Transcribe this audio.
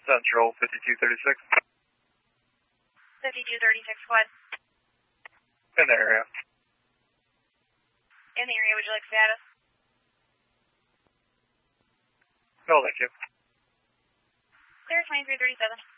Central 5236. 5236, what? In the area. In the area, would you like status? No, thank you. Clear 2337.